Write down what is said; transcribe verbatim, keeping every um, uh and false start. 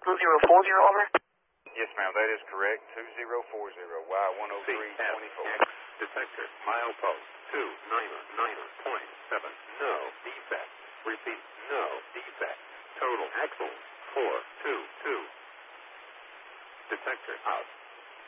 two zero four zero, over. Yes, ma'am, that is correct. two zero four zero, Y one oh three twenty-four. Detector, milepost, two niner niner point seven. No defect. Repeat, no defect. Total axle, four two two. Detector out.